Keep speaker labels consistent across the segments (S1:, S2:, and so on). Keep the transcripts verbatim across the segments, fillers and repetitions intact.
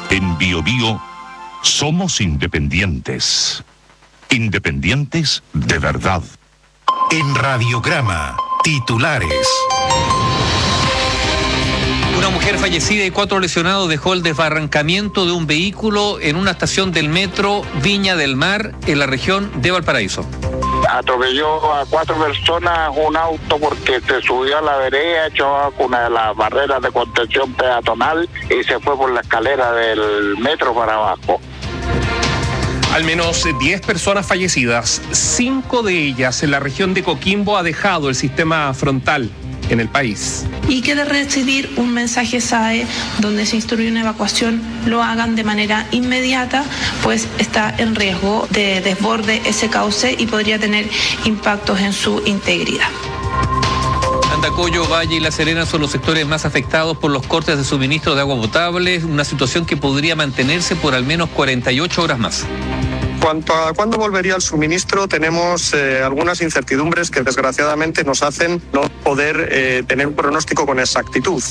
S1: En Bio Bio somos independientes. Independientes de verdad.
S2: En Radiograma, titulares.
S3: Una mujer fallecida y cuatro lesionados dejó el desbarrancamiento de un vehículo en una estación del metro Viña del Mar, en la región de Valparaíso.
S4: Atropelló a cuatro personas un auto porque se subió a la vereda, chocó con una de las barreras de contención peatonal y se fue por la escalera del metro para abajo.
S5: Al menos diez personas fallecidas, cinco de ellas en la región de Coquimbo ha dejado el sistema frontal en el país.
S6: Y que de recibir un mensaje S A E donde se instruye una evacuación, lo hagan de manera inmediata, pues está en riesgo de desborde ese cauce y podría tener impactos en su integridad.
S3: Andacollo, Valle y La Serena son los sectores más afectados por los cortes de suministro de agua potable, una situación que podría mantenerse por al menos cuarenta y ocho horas más.
S7: Cuanto a cuándo volvería el suministro, tenemos eh, algunas incertidumbres que desgraciadamente nos hacen no poder eh, tener un pronóstico con exactitud.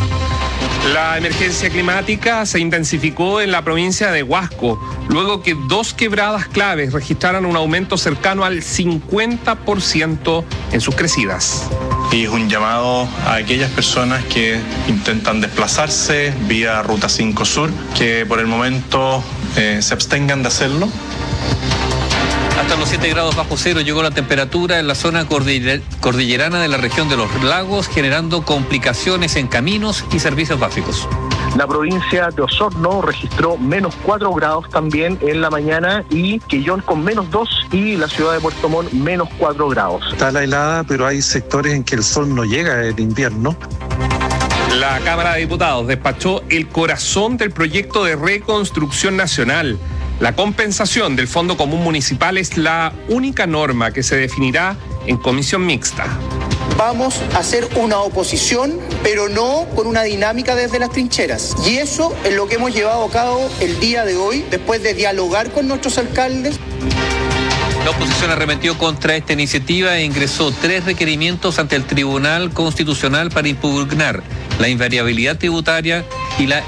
S5: La emergencia climática se intensificó en la provincia de Huasco, luego que dos quebradas claves registraran un aumento cercano al cincuenta por ciento en sus crecidas.
S8: Y es un llamado a aquellas personas que intentan desplazarse vía Ruta cinco Sur, que por el momento eh, se abstengan de hacerlo.
S3: Hasta los siete grados bajo cero llegó la temperatura en la zona cordiller- cordillerana de la región de los lagos, generando complicaciones en caminos y servicios básicos.
S9: La provincia de Osorno registró menos cuatro grados también en la mañana y Quillón con menos dos y la ciudad de Puerto Montt menos cuatro grados.
S10: Está la helada, pero hay sectores en que el sol no llega en invierno.
S5: La Cámara de Diputados despachó el corazón del proyecto de reconstrucción nacional. La compensación del Fondo Común Municipal es la única norma que se definirá en comisión mixta.
S11: Vamos a hacer una oposición, pero no con una dinámica desde las trincheras. Y eso es lo que hemos llevado a cabo el día de hoy, después de dialogar con nuestros alcaldes.
S3: La oposición arremetió contra esta iniciativa e ingresó tres requerimientos ante el Tribunal Constitucional para impugnar la invariabilidad tributaria y la